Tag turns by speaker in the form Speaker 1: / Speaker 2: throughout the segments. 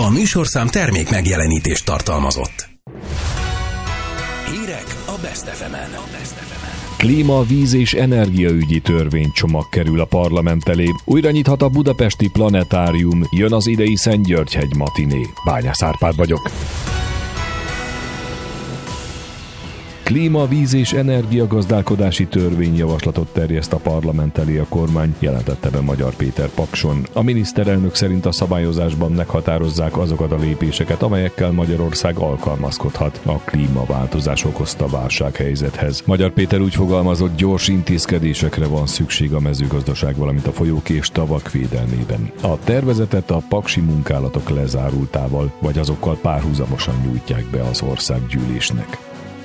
Speaker 1: A műsorszám termék megjelenítést tartalmazott. Hírek a Best FM-en.
Speaker 2: Klíma, víz és energiaügyi törvénycsomag kerül a parlament elé. Újra nyithat a budapesti planetárium, jön az idei Szentgyörgyhegy matiné. Bányász Árpád vagyok. Klíma, víz és energiagazdálkodási törvényjavaslatot terjeszt a parlament elé a kormány, jelentette be Magyar Péter Pakson. A miniszterelnök szerint a szabályozásban meghatározzák azokat a lépéseket, amelyekkel Magyarország alkalmazkodhat a klímaváltozás okozta válsághelyzethez. Magyar Péter úgy fogalmazott, gyors intézkedésekre van szükség a mezőgazdaság, valamint a folyók és tavak védelmében. A tervezetet a paksi munkálatok lezárultával, vagy azokkal párhuzamosan nyújtják be az országgyűlésnek.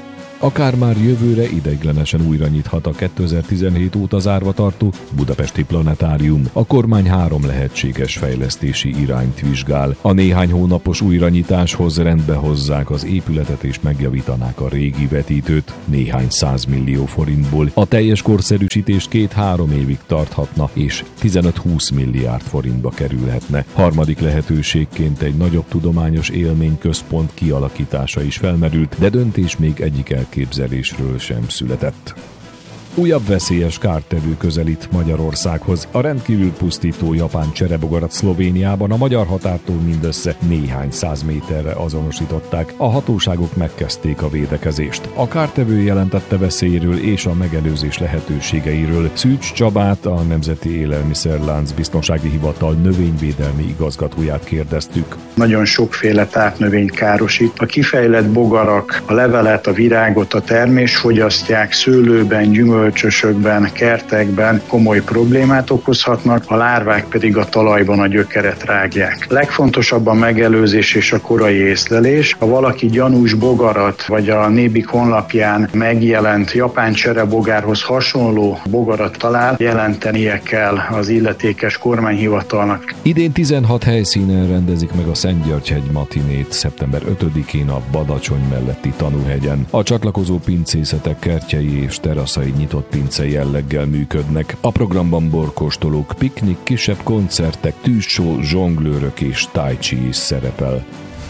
Speaker 2: Akár már jövőre ideiglenesen újra nyithat a 2017 óta zárva tartó budapesti planetárium. A kormány 3 lehetséges fejlesztési irányt vizsgál. A néhány hónapos újranyitáshoz rendbe hozzák az épületet és megjavítanák a régi vetítőt néhány 100 millió forintból. A teljes korszerűsítés 2-3 évig tarthatna és 15-20 milliárd forintba kerülhetne. Harmadik lehetőségként egy nagyobb tudományos élményközpont kialakítása is felmerült, de döntés még egyik elképzelésről sem született. Újabb veszélyes kártevő közelít Magyarországhoz. A rendkívül pusztító japán cserebogarat Szlovéniában a magyar határtól mindössze néhány 100 méterre azonosították. A hatóságok megkezdték a védekezést. A kártevő jelentette veszélyéről és a megelőzés lehetőségeiről Szűcs Csabát, a Nemzeti Élelmiszerlánc Biztonsági Hivatal növényvédelmi igazgatóját kérdeztük.
Speaker 3: Nagyon sokféle tápnövény károsít. A kifejlett bogarak a levelet, a virágot, a termést fogyasztják, szőlőben, gyümölcsösökben, kertekben komoly problémát okozhatnak, a lárvák pedig a talajban a gyökeret rágják. Legfontosabb a megelőzés és a korai észlelés. Ha valaki gyanús bogarat, vagy a Nébik honlapján megjelent japán cserebogárhoz hasonló bogarat talál, jelentenie kell az illetékes kormányhivatalnak.
Speaker 2: Idén 16 helyszínen rendezik meg a Szentgyörgyhegy matinét szeptember 5-én a Badacsony melletti Tanúhegyen. A csatlakozó pincészetek kertjei és teraszai nyitott pince jelleggel működnek. A programban borkóstolók, piknik, kisebb koncertek, tűzsó, zsonglőrök és tai chi is szerepel.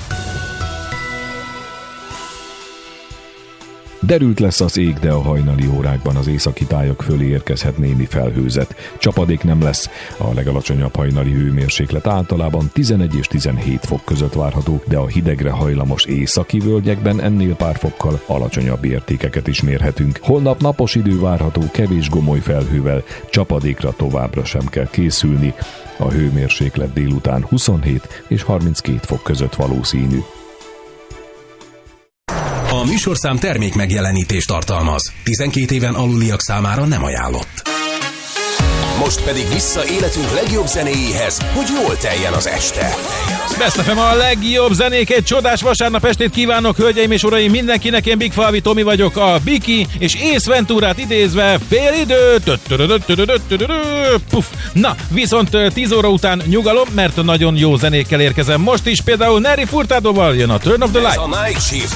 Speaker 2: Derült lesz az ég, de a hajnali órákban az északi tájak fölé érkezhet némi felhőzet. Csapadék nem lesz. A legalacsonyabb hajnali hőmérséklet általában 11 és 17 fok között várható, de a hidegre hajlamos északi völgyekben ennél pár fokkal alacsonyabb értékeket is mérhetünk. Holnap napos idő várható kevés gomoly felhővel, csapadékra továbbra sem kell készülni. A hőmérséklet délután 27 és 32 fok között valószínű.
Speaker 1: A műsorszám termék megjelenítést tartalmaz. 12 éven aluliak számára nem ajánlott. Most pedig vissza életünk legjobb zenéjéhez, hogy jól teljen az este.
Speaker 4: Best FM a legjobb zenék, egy csodás vasárnap estét kívánok, hölgyeim és uraim, mindenkinek. Én Big Falvi Tomi vagyok, a Biki és Ace Venturát idézve, félidő. Puff. Na, viszont 10 óra után nyugalom, mert nagyon jó zenékkel érkezem. Most is például Neri Furtadoval jön a Turn of the Light.